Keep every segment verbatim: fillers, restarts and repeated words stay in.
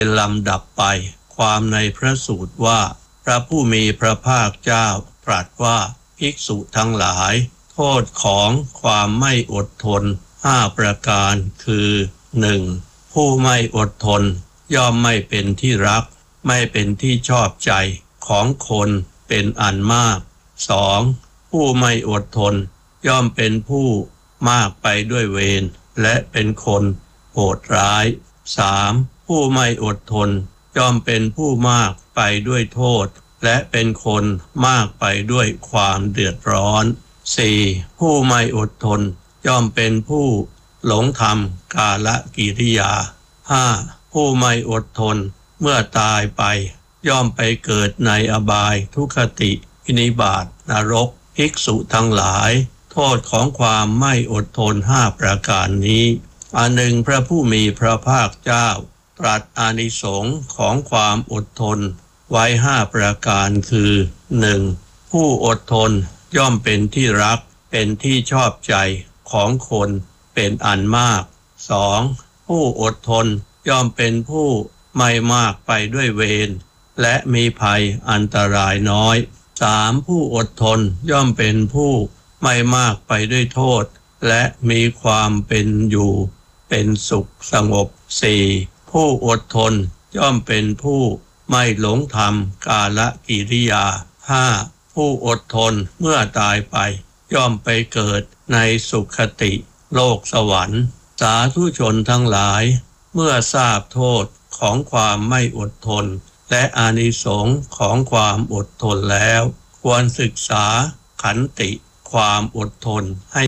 ลำดับไปความในพระสูตรว่าพระผู้มีพระภาคเจ้าตรัสว่าภิกษุทั้งหลายโทษของความไม่อดทนห้าประการคือ หนึ่ง. ผู้ไม่อดทนย่อมไม่เป็นที่รักไม่เป็นที่ชอบใจของคนเป็นอันมาก สอง. ผู้ไม่อดทนย่อมเป็นผู้มากไปด้วยเวรและเป็นคนโหดร้าย สาม. ผู้ไม่อดทนย่อมเป็นผู้มากไปด้วยโทษและเป็นคนมากไปด้วยความเดือดร้อน สี่. ผู้ไม่อดทนย่อมเป็นผู้หลงทำกาลกิริยา ห้า. ผู้ไม่อดทนเมื่อตายไปย่อมไปเกิดในอบายทุกขติวินิบาตนรกภิกษุทั้งหลายโทษของความไม่อดทนห้าประการนี้อันหนึ่งพระผู้มีพระภาคเจ้าตรัสอานิสงส์ของความอดทนไว้ห้าประการคือ หนึ่ง. ผู้อดทนย่อมเป็นที่รักเป็นที่ชอบใจของคนเป็นอันมาก สอง. ผู้อดทนย่อมเป็นผู้ไม่มากไปด้วยเวรและมีภัยอันตรายน้อย สาม. ผู้อดทนย่อมเป็นผู้ไม่มากไปด้วยโทษและมีความเป็นอยู่เป็นสุขสงบ สี่. ผู้อดทนย่อมเป็นผู้ไม่หลงทำกาลกิริยา ห้า. ผู้อดทนเมื่อตายไปย่อมไปเกิดในสุขติโลกสวรรค์สาธุชนทั้งหลายเมื่อทราบโทษของความไม่อดทนและอานิสงส์ของความอดทนแล้วควรศึกษาขันติความอดทนให้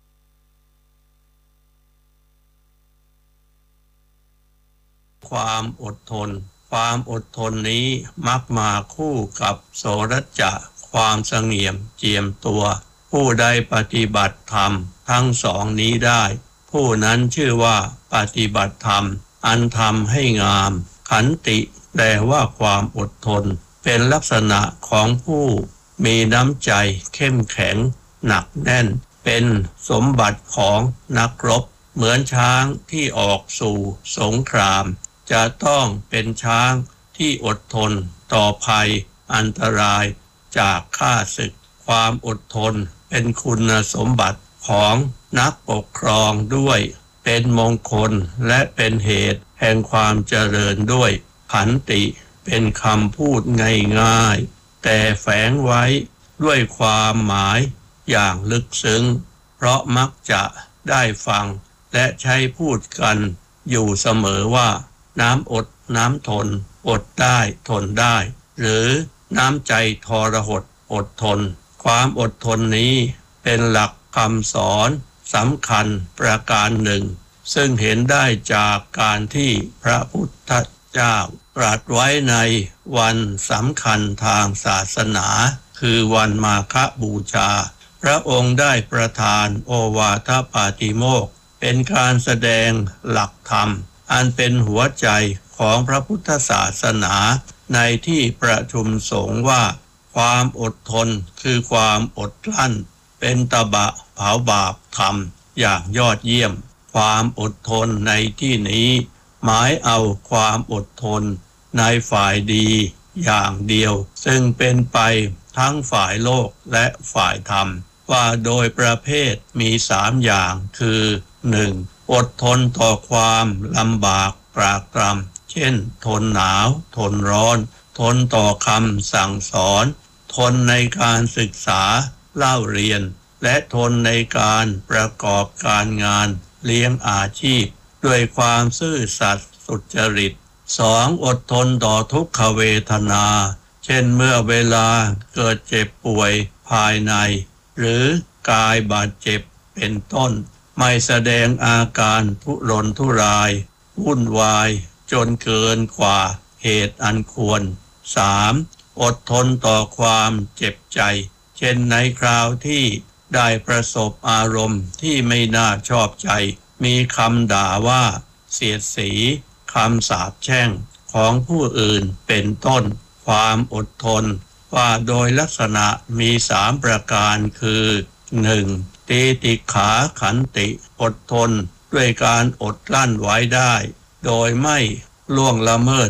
ความอดทนความอดทนนี้มักมาคู่กับโสรัจจะความเสงี่ยมเจียมตัวผู้ใดปฏิบัติธรรมทั้งสองนี้ได้ผู้นั้นชื่อว่าปฏิบัติธรรมอันทำให้งามขันติแปลว่าความอดทนเป็นลักษณะของผู้มีน้ำใจเข้มแข็งหนักแน่นเป็นสมบัติของนักรบเหมือนช้างที่ออกสู่สงครามจะต้องเป็นช้างที่อดทนต่อภัยอันตรายจากข้าศึกความอดทนเป็นคุณสมบัติของนักปกครองด้วยเป็นมงคลและเป็นเหตุแห่งความเจริญด้วยขันติเป็นคำพูดง่ายๆแต่แฝงไว้ด้วยความหมายอย่างลึกซึ้งเพราะมักจะได้ฟังและใช้พูดกันอยู่เสมอว่าน้ำอดน้ำทนอดได้ทนได้หรือน้ำใจทรหดอดทนความอดทนนี้เป็นหลักคำสอนสำคัญประการหนึ่งซึ่งเห็นได้จากการที่พระพุทธเจ้าตรัสไว้ในวันสำคัญทางศาสนาคือวันมาฆบูชาพระองค์ได้ประทานโอวาทปาติโมกข์เป็นการแสดงหลักธรรมอันเป็นหัวใจของพระพุทธศาสนาในที่ประชุมสงฆ์ว่าความอดทนคือความอดกลั้นเป็นตบะเผาบาปธรรมอย่างยอดเยี่ยมความอดทนในที่นี้หมายเอาความอดทนในฝ่ายดีอย่างเดียวซึ่งเป็นไปทั้งฝ่ายโลกและฝ่ายธรรมว่าโดยประเภทมีสามอย่างคือ หนึ่ง. อดทนต่อความลำบากปรากตรำเช่นทนหนาวทนร้อนทนต่อคำสั่งสอนทนในการศึกษาเล่าเรียนและทนในการประกอบการงานเลี้ยงอาชีพด้วยความซื่อสัตย์สุจริต สอง. อดทนต่อทุกขเวทนาเช่นเมื่อเวลาเกิดเจ็บป่วยภายในหรือกายบาดเจ็บเป็นต้นไม่แสดงอาการทุรนทุรายวุ่นวายจนเกินกว่าเหตุอันควร สาม. อดทนต่อความเจ็บใจเช่นในคราวที่ได้ประสบอารมณ์ที่ไม่น่าชอบใจมีคำด่าว่าเสียดสีคำสาปแช่งของผู้อื่นเป็นต้นความอดทนว่าโดยลักษณะมีสามประการคือ หนึ่ง. ตีติขาขันติอดทนด้วยการอดกลั้นไว้ได้โดยไม่ล่วงละเมิด